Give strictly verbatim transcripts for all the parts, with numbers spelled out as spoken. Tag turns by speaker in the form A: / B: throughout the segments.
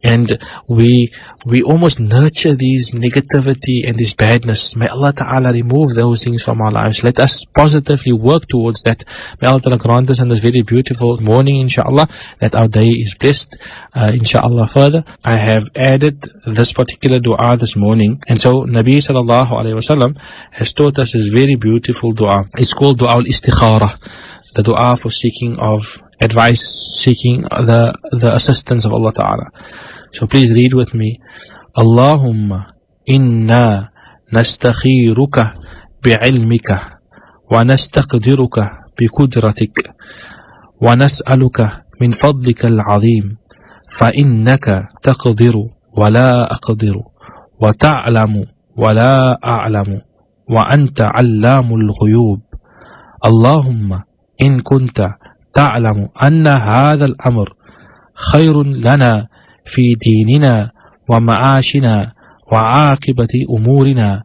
A: and we we almost nurture these negativity and this badness. May Allah Ta'ala remove those things from our lives. Let us positively work towards that. May Allah Ta'ala grant us in this very beautiful morning, inshallah, that our day is blessed. Uh, inshallah, further, I have added this particular dua this morning, and so Nabi Sallallahu Alaihi Wasallam has taught us this very beautiful dua. It's called Dua al-Istikhara, the dua for seeking of advice, seeking the, the assistance of Allah Ta'ala. So please read with me. Allahumma inna nastakhiruka bi'ilmika wa nastaqdiruka biqudratik wa nas'aluka min fadlika al-azim fa innaka taqdiru wa la aqdiru wa ta'lamu wa la a'lamu wa anta 'allamul ghuyub. Allahumma in kunta تعلم أن هذا الأمر خير لنا في ديننا ومعاشنا وعاقبة أمورنا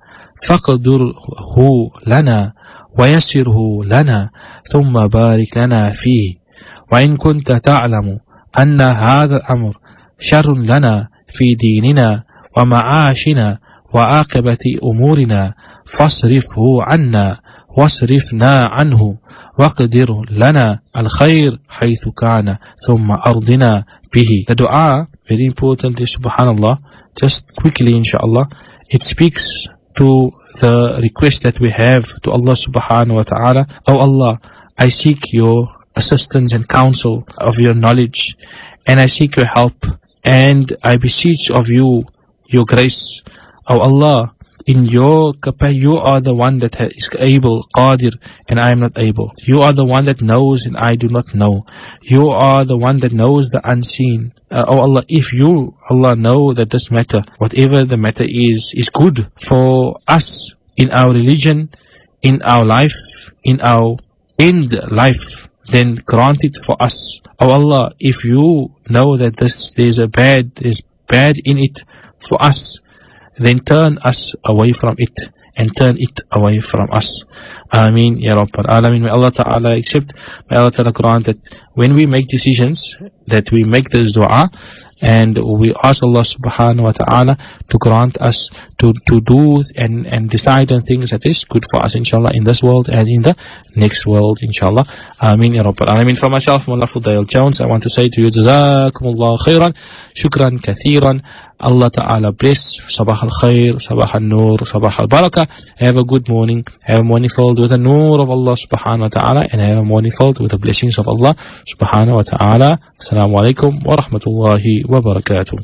A: فاقدره لنا ويسره لنا ثم بارك لنا فيه. وإن كنت تعلم أن هذا الأمر شر لنا في ديننا ومعاشنا وعاقبة أمورنا فاصرفه عنا واصرفنا عنه وَقْدِرْ لَنَا الْخَيْرِ حَيْثُ كَانَ ثُمَّ أَرْضِنَا بِهِ. The dua, very importantly, subhanallah, just quickly inshallah, it speaks to the request that we have to Allah subhanahu wa ta'ala. Oh Allah, I seek your assistance and counsel of your knowledge, and I seek your help, and I beseech of you your grace. Oh Allah, in your capacity, you are the one that is able, qadir, and I am not able. You are the one that knows and I do not know. You are the one that knows the unseen. Uh, oh Allah, if you, Allah, know that this matter, whatever the matter is, is good for us in our religion, in our life, in our end life, then grant it for us. Oh Allah, if you know that this, there's a bad, there's bad in it for us, then turn us away from it and turn it away from us. Ameen Ya Rabbal Alameen. May Allah Ta'ala accept. May Allah Ta'ala grant that when we make decisions, that we make this dua, and we ask Allah Subhanahu wa Ta'ala to grant us to, to do and, and decide on things that is good for us, inshallah, in this world and in the next world, inshallah. Ameen Ya Rabbal Alameen. From myself, Mullah Fudail Jones, I want to say to you, Jazakumullah khairan, shukran kathiran. Allah Ta'ala bless. Sabah al-khair, Sabah al-nur, Sabah al-barakah. Have a good morning. Have a morning filled with the nur of Allah Subhanahu wa Ta'ala, and have a morning filled with the blessings of Allah Subhanahu wa Ta'ala. Assalamu alaikum wa rahmatullahi wa barakatuh.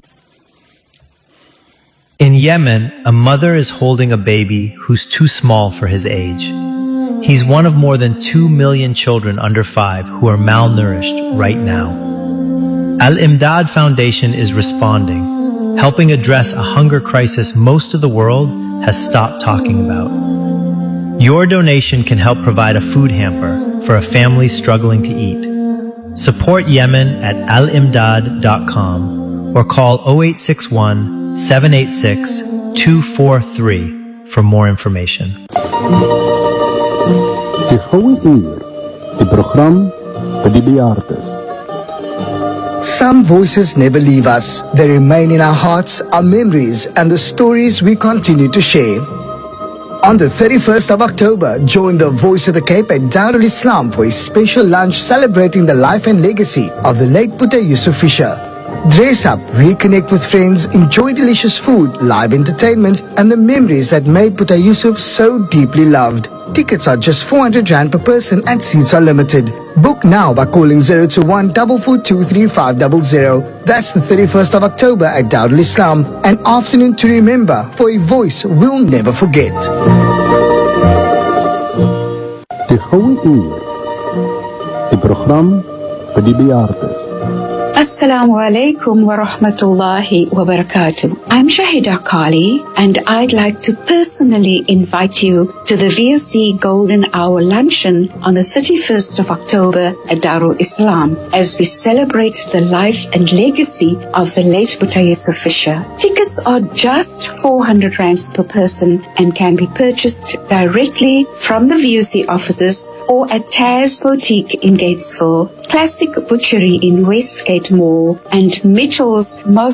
B: In Yemen, a mother is holding a baby who's too small for his age. He's one of more than two million children under five who are malnourished right now. Al-Imdad Foundation is responding, helping address a hunger crisis most of the world has stopped talking about. Your donation can help provide a food hamper for a family struggling to eat. Support Yemen at al imdad dot com or call zero eight six one, seven eight six, two four three for more information.
C: Het gouden uur, het programma voor de bejaardes.
D: Some voices never leave us. They remain in our hearts, our memories, and the stories we continue to share. On the thirty-first of October, join the Voice of the Cape at Darul Islam for a special lunch celebrating the life and legacy of the late Buddha Yusuf Fisher. Dress up, reconnect with friends, enjoy delicious food, live entertainment, and the memories that made Buddha Yusuf so deeply loved. Tickets are just four hundred rand per person and seats are limited. Book now by calling zero two one, four four two, three five zero zero. That's the thirty-first of October at Darul Islam. An afternoon to remember, for a voice we'll never forget.
C: De Gouden Uur, het programma voor de bejaardes.
E: Assalamu alaikum wa rahmatullahi wa barakatuh. I'm Shahida Kali, and I'd like to personally invite you to the V O C Golden Hour Luncheon on the thirty-first of October at Darul Islam as we celebrate the life and legacy of the late Buddha Yusuf Fisher. Tickets are just four hundred rands per person and can be purchased directly from the V O C offices or at Taz Boutique in Gatesville, Classic Butchery in Westgate Mall, and Mitchell's Mos